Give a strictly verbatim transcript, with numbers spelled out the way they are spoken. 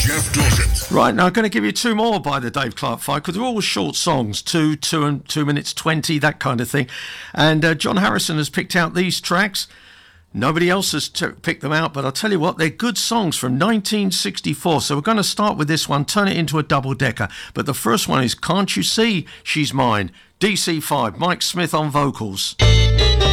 Jeff Dorset. Right, now I'm going to give you two more by the Dave Clark Five, because they're all short songs, two, two and two minutes twenty, that kind of thing. And uh, John Harrison has picked out these tracks. Nobody else has t- picked them out, but I'll tell you what, they're good songs from nineteen sixty-four. So we're going to start with this one, turn it into a double-decker. But the first one is Can't You See She's Mine? D C five, Mike Smith on vocals.